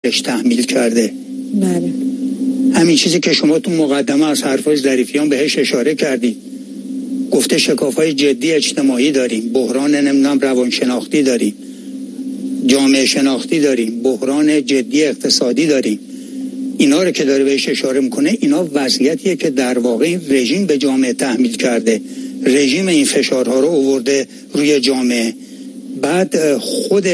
برش تحمیل کرده. بله. همین چیزی که شما تو مقدمه از حرفای ظریفیان بهش اشاره کردید، گفته شکاف‌های جدی اجتماعی داریم، بحران نمیدونم روانشناختی داریم، جامعه شناختی داریم، بحران جدی اقتصادی داریم. اینا رو که داره بهش اشاره میکنه، اینا وضعیتیه که در واقع این رژیم به جامعه تحمیل کرده، رژیم این فشارها رو آورده روی جامعه. بعد خود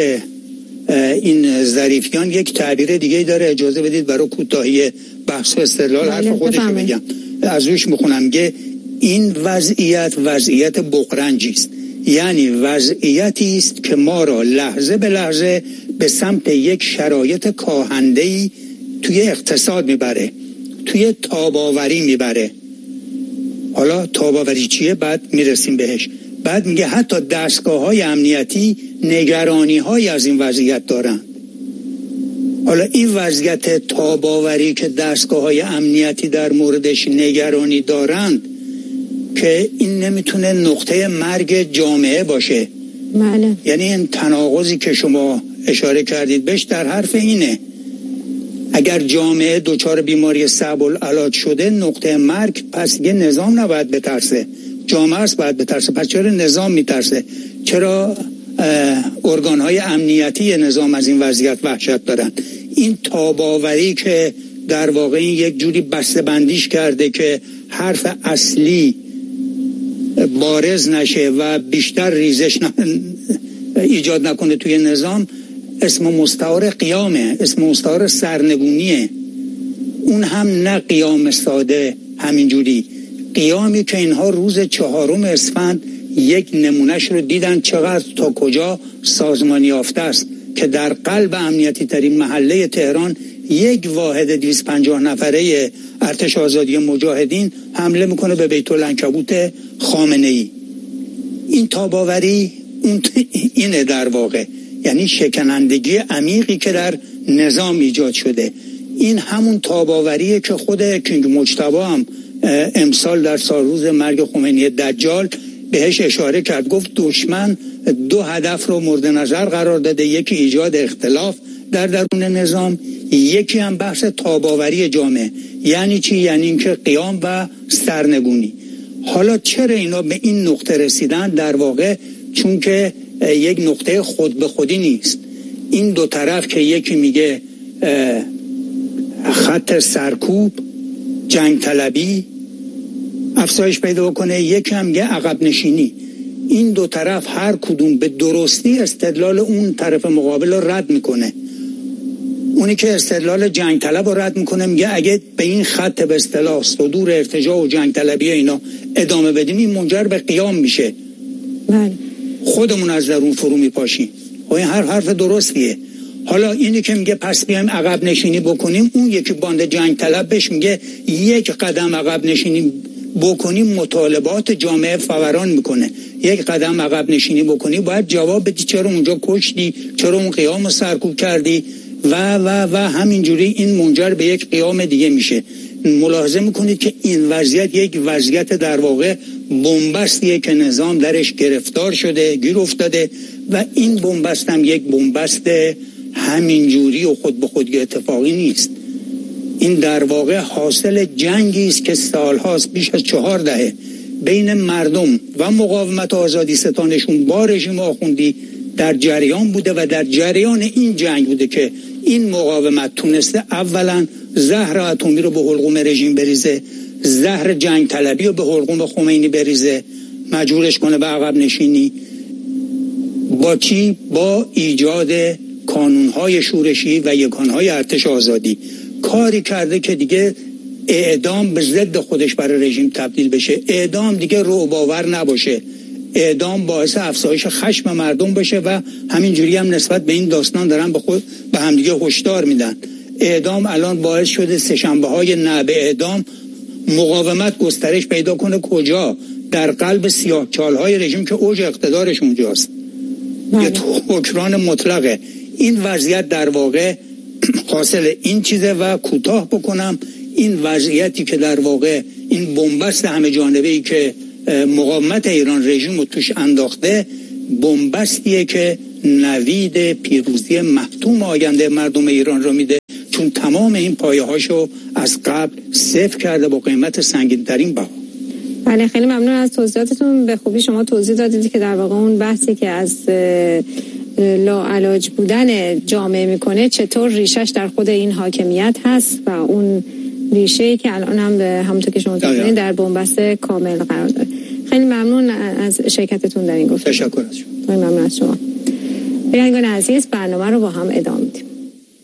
این ظریفیان یک تعبیر دیگه داره، اجازه بدید برای کوتاهی بحث و استدلال حرف خودش بگم، از روش میخونم. میگه این وضعیت بغرنجی است، یعنی وضعیتی است که ما را لحظه به لحظه به سمت یک شرایط کاهنده‌ای توی اقتصاد میبره، توی تاباوری میبره. حالا تاباوری چیه؟ بعد میرسیم بهش. بعد میگه حتی دستگاه‌های امنیتی نگرانی‌های از این وضعیت دارن. حالا این وضعیت تاباوری که دستگاه‌های امنیتی در موردش نگرانی دارند، که این نمیتونه نقطه مرگ جامعه باشه. بله. یعنی این تناقضی که شما اشاره کردید بهش در حرف اینه، اگر جامعه دچار بیماری صعب العلاج شده نقطه مرگ، پس یه نظام نباید بترسه، جامعه است باید بترسه. پس چرا نظام میترسه؟ چرا ارگان‌های امنیتی نظام از این وضعیت وحشت دارن؟ این تاباوری که در واقع این یک جوری بسته‌بندیش کرده که حرف اصلی بارز نشه و بیشتر ریزش ایجاد نکنه توی نظام، اسم مستعار قیامه، اسم مستعار سرنگونیه. اون هم نه قیام ساده همینجوری، قیامی که اینها روز 4 اسفند یک نمونهش رو دیدن چقدر تا کجا سازمانی یافته است، که در قلب امنیتی ترین محله تهران یک واحد 250 نفره ارتش آزادی مجاهدین حمله میکنه به بیت العنکبوت خامنه‌ای. این تاباوری اینه در واقع، یعنی شکنندگی عمیقی که در نظام ایجاد شده. این همون تاباوریه که خود کینگ مجتبی هم امسال در سالروز مرگ خمینی دجال بهش اشاره کرد. گفت دشمن 2 هدف رو مورد نظر قرار داده، یکی ایجاد اختلاف در درون نظام، یکی هم بحث تاباوری جامعه. یعنی چی؟ یعنی اینکه قیام و سرنگونی. حالا چرا اینا به این نقطه رسیدن؟ در واقع چون که یک نقطه خود به خودی نیست. این دو طرف که یکی میگه خط سرکوب، جنگ طلبی افزایش پیدا کنه، یکی هم میگه عقب نشینی. این دو طرف هر کدوم به درستی استدلال اون طرف مقابل رو رد میکنه. اونی که استدلال جنگ طلب رو رد میکنه میگه اگه به این خط به اصطلاح صدور ارتجاع و جنگ طلبی اینا ادامه بدیم این منجر به قیام میشه، خودمون از درون فرو میپاشیم. و این حرف درستیه. حالا اینی که میگه پس بیایم عقب نشینی بکنیم، اون یکی باند جنگ طلب بهش میگه یک قدم عقب نشینی بکنیم مطالبات جامعه فوران میکنه. یک قدم عقب نشینی بکنی باید جواب بدی چرا اونجا کشتی، چرا اون قیام سرکوب کردی و همینجوری این منجر به یک قیام دیگه میشه. ملاحظه میکنید که این وضعیت یک وضعیت در واقع بنبستیه که نظام درش گرفتار شده، گیر افتاده و این بنبست هم یک بنبست همینجوری و خود به خود اتفاقی نیست. این در واقع حاصل جنگی است که سالهاست، بیش از 4 دهه بین مردم و مقاومت آزادی ستانشون با رژیم آخوندی در جریان بوده و در جریان این جنگ بوده که این مقاومت تونسته اولا زهر اتمی رو به حلقوم رژیم بریزه، زهر جنگ طلبی رو به حلقوم خمینی بریزه، مجبورش کنه به عقب نشینی. با چی؟ با ایجاد کانونهای شورشی و یگانهای ارتش آزادی. کاری کرده که دیگه اعدام به ضد خودش برای رژیم تبدیل بشه، اعدام دیگه رعب‌آور نباشه، اعدام باعث افزایش خشم مردم بشه و همینجوری هم نسبت به این داستان دارن به همدیگه هشدار میدن. اعدام الان باعث شده سه‌شنبه‌های نه به اعدام مقاومت گسترش پیدا کنه. کجا؟ در قلب سیاه‌چال‌های رژیم که اوج اقتدارش اونجاست. یه حکمران مطلقه. این وضعیت در واقع حاصل این چیزه و کوتاه بکنم این وضعیتی که در واقع این بنبست همه جانبه‌ای که مقاومت ایران رژیم رو توش انداخته، بنبستیه که نوید پیروزی محتوم آینده مردم ایران رو میده. چون تمام این پایه‌هاشو از قبل صفر کرده با قیمت سنگین‌ترین بها. بله خیلی ممنون از توضیحاتتون. به خوبی شما توضیح دادید که در واقع اون بحثی که از لاعلاج بودن جامعه میکنه چطور ریشش در خود این حاکمیت هست و اون ریشه‌ای که الان هم به همونطور که شما گفتید در بنبست کامل قرار داره. خیلی ممنون از شرکتتون در این گفتگو. تشکر از شما. خیلی ممنون از شما. بینندگان عزیز برنامه رو با هم ادامه میدیم.